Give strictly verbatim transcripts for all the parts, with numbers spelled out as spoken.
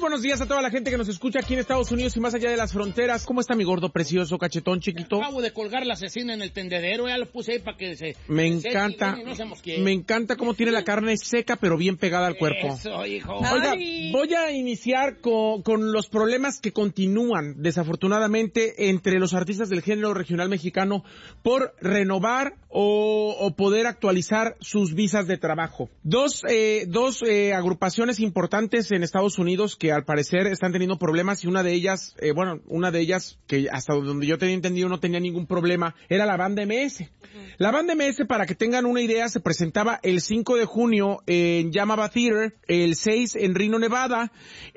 buenos días a toda la gente que nos escucha aquí en Estados Unidos y más allá de las fronteras. ¿Cómo está mi gordo precioso, cachetón, chiquito? Acabo de colgar la asesina en el tendedero, ya lo puse ahí para que se... Me se encanta, seque, no me encanta cómo tiene la carne seca pero bien pegada al cuerpo. Eso, hijo. Oiga, voy a iniciar con, con los problemas que continúan, desafortunadamente, entre los artistas del género regional mexicano por renovar o, o poder actualizar sus visas de trabajo. Dos, eh, dos eh, agrupaciones importantes en Estados Unidos que al parecer están teniendo problemas y una de ellas, eh, bueno, una de ellas que hasta donde yo tenía entendido no tenía ningún problema, era la banda M S. Uh-huh. La banda M S, para que tengan una idea, se presentaba el cinco de junio en Yamava Theater, el seis en Reno, Nevada,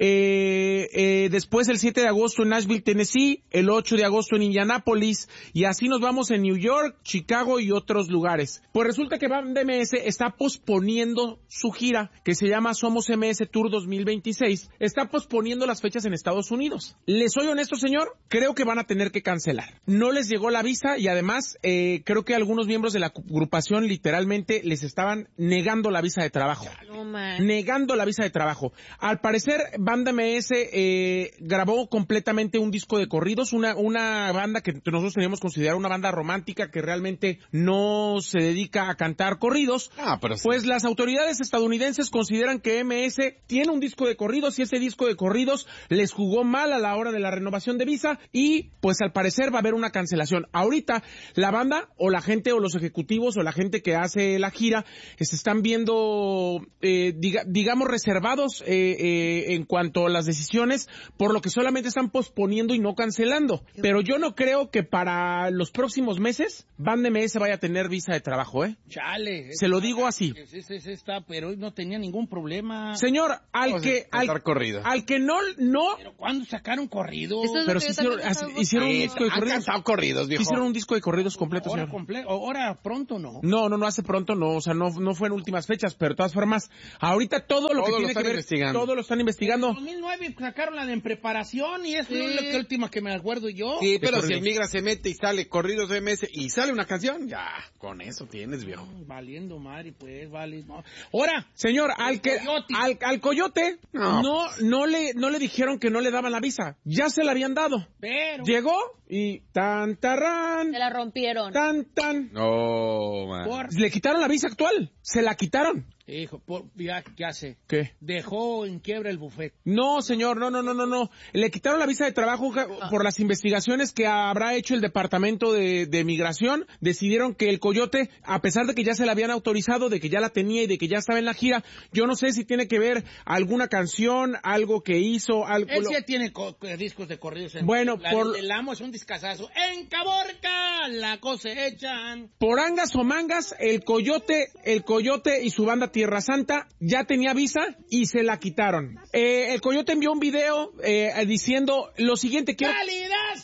eh, eh, después el siete de agosto en Nashville, Tennessee, el ocho de agosto en Indianápolis, y así nos vamos en New York, Chicago y otros lugares. Pues resulta que Banda M S está posponiendo su gira, que se llama Somos M S Tour dos mil veintiséis, está posponiendo las fechas en Estados Unidos. Les soy honesto, señor, creo que van a tener que cancelar. No les llegó la visa y además eh, creo que algunos miembros de la agrupación literalmente les estaban negando la visa de trabajo. No, man. Negando la visa de trabajo. Al parecer, Banda M S eh, grabó completamente un disco de corridos, una una banda que nosotros teníamos considerado una banda romántica que realmente no se dedica a cantar corridos. Ah, pero sí. Pues las autoridades estadounidenses consideran que M S tiene un disco de corridos y ese disco de corridos les jugó mal a la hora de la renovación de visa y pues al parecer va a haber una cancelación. Ahorita la banda o la gente o los ejecutivos o la gente que hace la gira se están viendo eh, diga, digamos reservados eh, eh, en cuanto a las decisiones, por lo que solamente están posponiendo y no cancelando. Pero yo no creo que para los próximos meses Banda M S vaya a tener visa de trabajo, ¿eh? Chale. Se lo digo así. Sí, sí, sí, está, pero hoy no tenía ningún problema. Señor, al que al, al que no no pero ¿cuándo sacaron corrido? Pero si hicieron, hicieron un disco de corridos. corridos, viejo. Hicieron un disco de corridos completo, ahora señor. Comple- ahora pronto no. No, no, no hace pronto, no, o sea, no no fue en últimas fechas, pero de todas formas, ahorita todo lo todo que lo tiene que ver, investigando. todo lo están investigando. En dos mil nueve sacaron la de en preparación y es Sí. la que última que me acuerdo yo. Sí, pero corridos. si el migra se mete y sale corridos de M S y sale una canción, ya, con eso tienes, viejo. Ay, valiendo madre, pues, vale. No. Ahora, Señor, al que coyote. al, al coyote No. no no le no le dijeron que no le daban la visa, ya se la habían dado. pero Llegó y tan tarán, Se la rompieron. tan tan. No, man. por Le quitaron la visa actual, se la quitaron. hijo, por ya ya sé. ¿Qué? Dejó en quiebra el buffet. No, señor, no, no, no, no, no. Le quitaron la visa de trabajo ja, por las investigaciones que habrá hecho el Departamento de, de Migración. Decidieron que el coyote, a pesar de que ya se la habían autorizado, de que ya la tenía y de que ya estaba en la gira, yo no sé si tiene que ver alguna canción, algo que hizo, algo... Él lo- sí tiene co- discos de corridos. En Bueno, la, por- el amo es un discazazo. En Caborca la cosechan. Por angas o mangas, el coyote, el coyote y su banda Tierra Santa ya tenía visa y se la quitaron. Eh, el coyote envió un video eh, diciendo lo siguiente, quiero... Calidad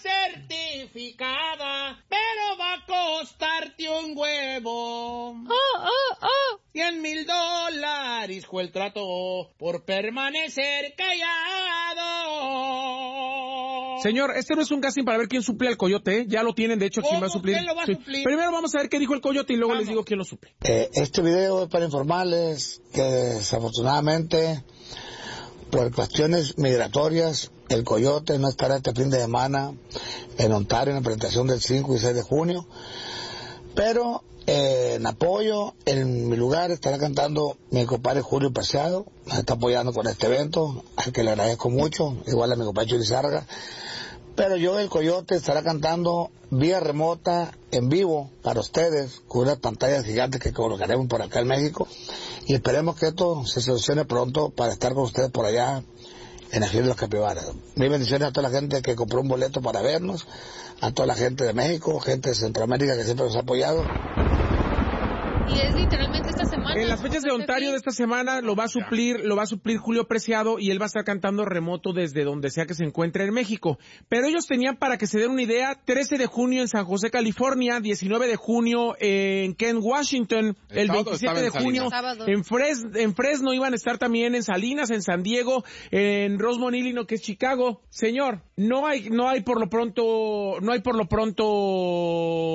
certificada, pero va a costarte un huevo. Oh, oh, oh. Cien mil dólares fue el trato por permanecer callado. Señor, este no es un casting para ver quién suple al coyote, ¿eh? Ya lo tienen, de hecho, quién ¿Cómo? va a suplir. ¿Quién lo va a Sí. suplir? Primero vamos a ver qué dijo el coyote y luego Vamos. les digo quién lo suple. Eh, este video es para informarles que desafortunadamente por cuestiones migratorias el coyote no estará este fin de semana en Ontario en la presentación del cinco y seis de junio, pero eh, en apoyo en mi lugar estará cantando mi compadre Julio Preciado, nos está apoyando con este evento, al que le agradezco mucho, igual a mi compadre Churizarga. Pero yo, el coyote, estará cantando vía remota, en vivo, para ustedes, con unas pantallas gigantes que colocaremos por acá en México. Y esperemos que esto se solucione pronto para estar con ustedes por allá en la gira de los Capibaras. Mis bendiciones a toda la gente que compró un boleto para vernos, a toda la gente de México, gente de Centroamérica que siempre nos ha apoyado. Y es literalmente esta semana. En las fechas de Ontario de esta semana lo va a suplir, lo va a suplir Julio Preciado y él va a estar cantando remoto desde donde sea que se encuentre en México. Pero ellos tenían, para que se den una idea, trece de junio en San José, California, diecinueve de junio en Kent, Washington, el Sábado veintisiete de estaba en junio Sábado. en, Fres, en Fresno, iban a estar también en Salinas, en San Diego, en Rosemont, Illinois, que es Chicago. Señor, no hay, no hay por lo pronto, no hay por lo pronto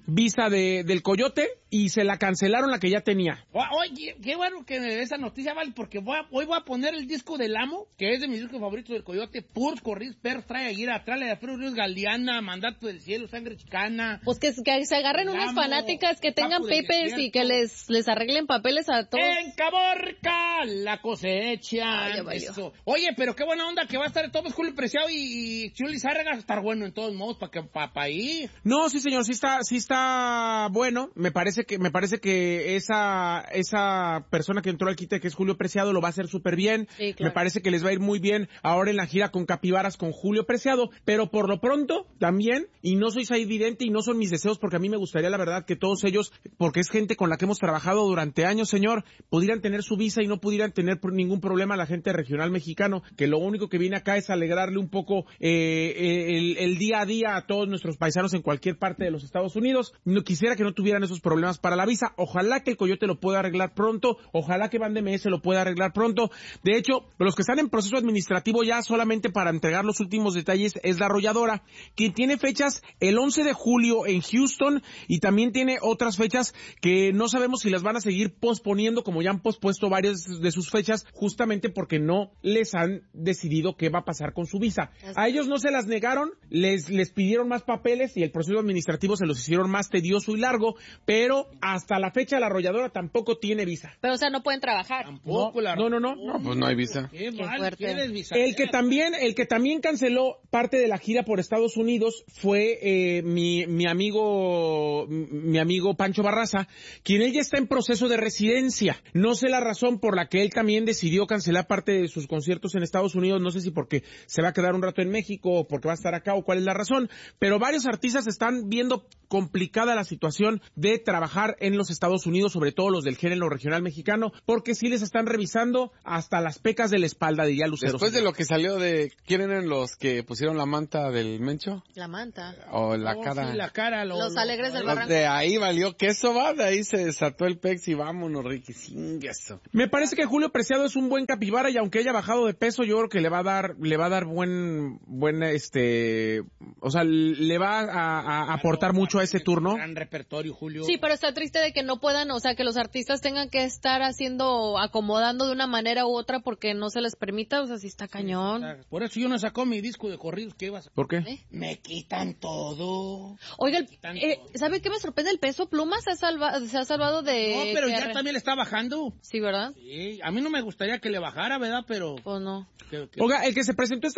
visa de, del Coyote y se la cancelaron la que ya tenía. Oye, qué bueno que me dé esa noticia, vale, porque voy a, hoy voy a poner el disco del Amo, que es de mis discos favoritos del Coyote, puros corridos, perros, trae aguirre atrás, le da Frío Ríos Galeana, Mandato del Cielo, Sangre Chicana. Pues que, que se agarren El unas Amo, fanáticas que tengan Capo del pepes y Desierto. que les, les arreglen papeles a todos. En Caborca, la cosecha. Ay, ya valió. Eso. Oye, pero qué buena onda que va a estar todo Julio Preciado y, y Chuli Zárraga, va a estar bueno en todos modos para que pa, pa ir. No, sí señor, sí está, sí está bueno. Me parece que, me parece que esa, esa persona que entró al quite, que es Julio Preciado, lo va a hacer súper bien. Sí, claro. Me parece que les va a ir muy bien ahora en la gira con Capibaras con Julio Preciado, pero por lo pronto también, y no soy evidente y no son mis deseos, porque a mí me gustaría la verdad que todos ellos, porque es gente con la que hemos trabajado durante años, señor, pudieran tener su visa y no pudieran tener ningún problema a la gente regional mexicano, que lo único que viene acá es alegrarle un poco eh, el, el día a día a todos nuestros paisanos en cualquier parte de los Estados Unidos. No quisiera que no tuvieran esos problemas para la visa. Ojalá que el Coyote lo pueda arreglar pronto, ojalá que Band M S lo pueda arreglar pronto. De hecho, los que están en proceso administrativo ya solamente para entregar los últimos detalles es la Arrolladora, quien tiene fechas el once de julio en Houston y también tiene otras fechas que no sabemos si las van a seguir posponiendo, como ya han pospuesto varias de sus fechas, justamente porque no les han decidido qué va a pasar con su visa. A ellos no se las negaron, les, les pidieron más papeles y el proceso administrativo se los hicieron más tedioso y largo, pero hasta la fecha la Arrolladora tampoco tiene visa. Pero, o sea, no pueden trabajar. Tampoco la No, no, no. No, pues no hay visa. Qué, Qué vale, fuerte. qué desvisa- El que también, el que también canceló parte de la gira por Estados Unidos fue eh, mi, mi amigo, mi amigo Pancho Barraza, quien él ya está en proceso de residencia. No sé la razón por la que él también decidió cancelar parte de sus conciertos en Estados Unidos. No sé si porque se va a quedar un rato en México o porque va a estar acá o cuál es la razón. Pero varios artistas están viendo complicada la situación de trabajar en los Estados Unidos, sobre todo los del género regional mexicano, porque sí les están revisando hasta las pecas de la espalda, diría Lucero. Después de lo que salió de... ¿Quién eran los que pusieron la manta del Mencho? La manta. O la Oh, cara... sí, la cara. Lo, Los lo- alegres del lo- barranco. De ahí valió queso, va, de ahí se desató el pex y vámonos, Ricky, sin eso. Me parece que Julio Preciado es un buen capibara y aunque haya bajado de peso, yo creo que le va a dar, le va a dar buen, buen, este, o sea, le va a, a aportar mucho a ese turno. Gran repertorio, Julio. Sí, pero está triste de que no puedan, o sea, que los artistas tengan que estar haciendo, acomodando de una manera u otra porque no se les permita, o sea, sí está cañón. Por eso yo no sacó mi disco de corridos que ibas. ¿Por qué? ¿Eh? Me quitan todo. Oiga, el- Quitan eh, todo. ¿sabe qué me sorprende? El peso pluma se ha, salva, se ha salvado de... No, pero que ya re- también le está bajando. Sí, ¿verdad? Sí, a mí no me gustaría que le bajara, ¿verdad? Pero... Pues no. que- que- Oiga, el que se presentó esta